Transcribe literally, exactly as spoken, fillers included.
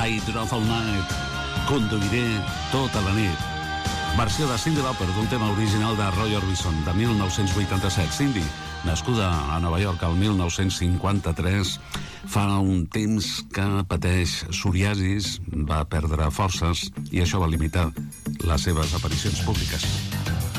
I Drove All Night. Conduiré tota la nit. Versió de Cyndi Lauper d'un tema original de Roy Orbison de mil nou-cents vuitanta-set. Cyndi, nascuda a Nova York el mil nou-cents cinquanta-tres, fa un temps que pateix psoriasis, va perdre forces i això va limitar les seves aparicions públiques.